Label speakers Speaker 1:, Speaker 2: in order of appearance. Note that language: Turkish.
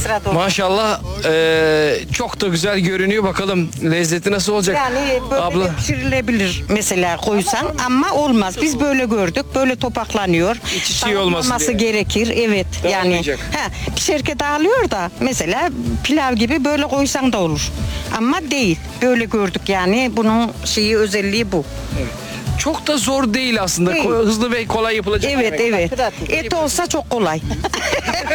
Speaker 1: sırada olur.
Speaker 2: Maşallah çok da güzel görünüyor. Bakalım lezzeti nasıl olacak?
Speaker 1: Yani böyle
Speaker 2: Abla.
Speaker 1: de pişirilebilir mesela koysan ama olmaz. Biz böyle gördük. Böyle topaklanıyor.
Speaker 2: İçi çiğ olmasın
Speaker 1: Dağılmaması
Speaker 2: diye.
Speaker 1: gerekir. Evet.
Speaker 2: Dağılmayacak.
Speaker 1: Yani pişerken dağılıyor da mesela pilav gibi böyle koysan da olur. Ama değil. Böyle gördük yani. Bunun özelliği bu.
Speaker 2: Çok da zor değil aslında.
Speaker 1: Değil.
Speaker 2: Hızlı ve kolay yapılacak.
Speaker 1: Evet,
Speaker 2: yemek.
Speaker 1: evet. Et olsa çok kolay.